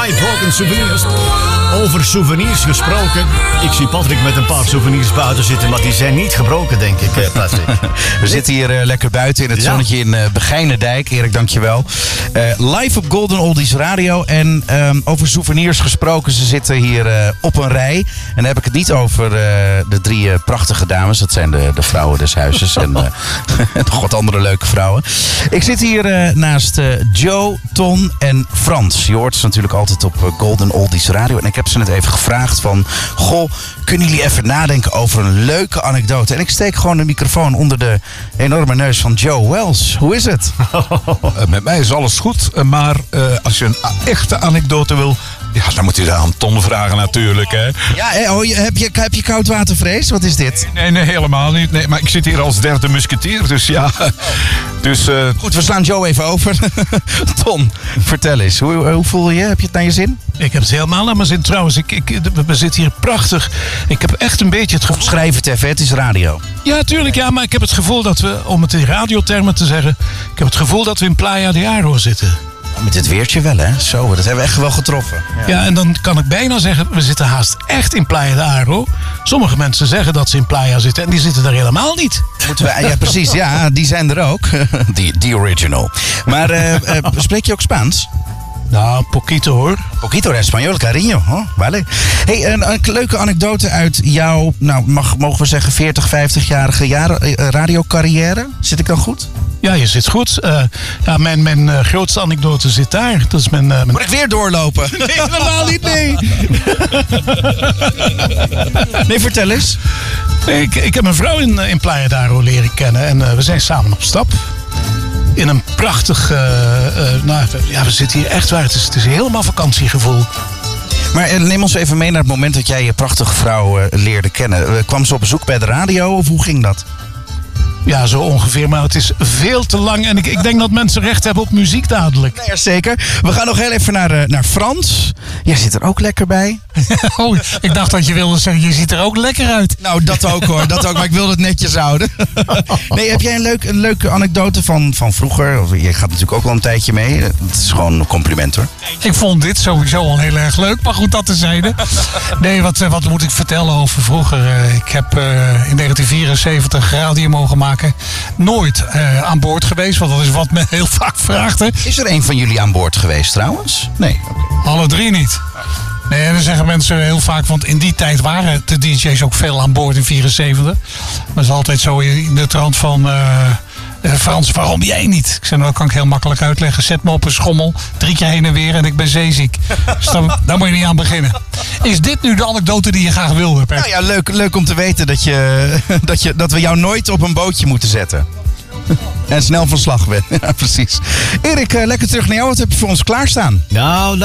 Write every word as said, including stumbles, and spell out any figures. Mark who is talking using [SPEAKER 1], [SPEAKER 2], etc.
[SPEAKER 1] Nightwalk en souvenirs. Over souvenirs gesproken. Ik zie Patrick met een paar souvenirs buiten zitten, maar die zijn niet gebroken, denk ik, eh, Patrick.
[SPEAKER 2] We zitten hier uh, lekker buiten in het
[SPEAKER 1] Ja.
[SPEAKER 2] zonnetje in uh, Begijnendijk. Erik, dankjewel. Uh, live op Golden Oldies Radio. En um, over souvenirs gesproken, ze zitten hier uh, op een rij. En dan heb ik het niet over uh, de drie uh, prachtige dames. Dat zijn de, de vrouwen des huizes. En uh, nog wat andere leuke vrouwen. Ik zit hier uh, naast uh, Joe, Ton en Frans. Je hoort ze natuurlijk altijd op uh, Golden Oldies Radio. En ik heb ze net even gevraagd van... Goh, kunnen jullie even nadenken over een leuke anekdote? En ik steek gewoon de microfoon onder de enorme neus van Joe Wells. Hoe is het?
[SPEAKER 3] Uh, met mij is alles goed, uh, maar uh, als je een a- echte anekdote wil... Ja, dan moet je daar aan Ton vragen natuurlijk, hè.
[SPEAKER 2] Ja, hè, oh, je- heb, je, heb je koudwatervrees? Wat is dit?
[SPEAKER 3] Nee, nee, helemaal niet. Nee, maar ik zit hier als derde musketier, dus ja. Dus, uh,
[SPEAKER 2] Goed, we slaan Joe even over. Ton, vertel eens. Hoe, hoe voel je je? Heb je het naar je zin?
[SPEAKER 4] Ik heb het helemaal naar mijn zin. Trouwens, ik, ik, we zitten hier prachtig. Ik heb echt een beetje het gevoel...
[SPEAKER 2] Schrijf het even, het is radio.
[SPEAKER 4] Ja, tuurlijk, ja, maar ik heb het gevoel dat we, om het in radiothermen te zeggen... Ik heb het gevoel dat we in Playa de Aro zitten.
[SPEAKER 2] Met dit weertje wel, hè? Zo, dat hebben we echt wel getroffen.
[SPEAKER 4] Ja, en dan kan ik bijna zeggen, we zitten haast echt in Playa de Aro. Sommige mensen zeggen dat ze in Playa zitten en die zitten er helemaal niet.
[SPEAKER 2] Moeten we, ja, precies. Ja, die zijn er ook. Die, die original. Maar uh, uh, spreek je ook Spaans?
[SPEAKER 4] Nou, poquito hoor.
[SPEAKER 2] Poquito de español, cariño. Oh, vale. Hey, een, een leuke anekdote uit jouw, nou, mag, mogen we zeggen, veertig, vijftig-jarige jaren, uh, radiocarrière. Zit ik dan goed?
[SPEAKER 4] Ja, je zit goed. Uh, ja, mijn mijn uh, grootste anekdote zit daar. Dat is mijn... Uh, mijn...
[SPEAKER 2] Moet ik weer doorlopen?
[SPEAKER 4] Nee, helemaal niet, nee.
[SPEAKER 2] Nee, vertel eens.
[SPEAKER 4] Nee, ik, ik heb mijn vrouw in, in Playa de Aro leren kennen en uh, we zijn samen op stap. In een prachtig... Uh, uh, nou, ja, we zitten hier echt waar. Het is, het is helemaal vakantiegevoel.
[SPEAKER 2] Maar uh, neem ons even mee naar het moment dat jij je prachtige vrouw uh, leerde kennen. Uh, kwam ze op bezoek bij de radio of hoe ging dat?
[SPEAKER 4] Ja, zo ongeveer. Maar het is veel te lang. En ik, ik denk dat mensen recht hebben op muziek dadelijk.
[SPEAKER 2] Nee, ja, zeker. We gaan nog heel even naar, uh, naar Frans. Jij zit er ook lekker bij.
[SPEAKER 4] Oh, ik dacht dat je wilde zeggen, je ziet er ook lekker uit.
[SPEAKER 2] Nou, dat ook hoor. Dat ook, maar ik wilde het netjes houden. Nee, heb jij een, leuk, een leuke anekdote van, van vroeger? Of, je gaat natuurlijk ook wel een tijdje mee. Het is gewoon een compliment hoor.
[SPEAKER 4] Ik vond dit sowieso al heel erg leuk, maar goed, dat tezijde. Nee, wat, wat moet ik vertellen over vroeger? Uh, ik heb uh, in negentien vierenzeventig radio mogen maken. Nooit uh, aan boord geweest, want dat is wat men heel vaak vraagt. Hè.
[SPEAKER 2] Is er een van jullie aan boord geweest trouwens? Nee. Okay.
[SPEAKER 4] Alle drie niet. Nee, en dan zeggen mensen heel vaak, want in die tijd waren de D J's ook veel aan boord in vierenzeventig. Maar het is altijd zo in de trant van... Uh, Uh, Frans, waarom jij niet? Ik zei, nou, dat kan ik heel makkelijk uitleggen. Zet me op een schommel, drie keer heen en weer en ik ben zeeziek. Dus dan, daar moet je niet aan beginnen. Is dit nu de anekdote die je graag wilde? Per?
[SPEAKER 2] Nou ja, leuk, leuk om te weten dat, je, dat, je, dat we jou nooit op een bootje moeten zetten. En snel van slag bent. Ja, precies. Erik, uh, lekker terug naar jou. Wat heb je voor ons klaarstaan?
[SPEAKER 1] Nou,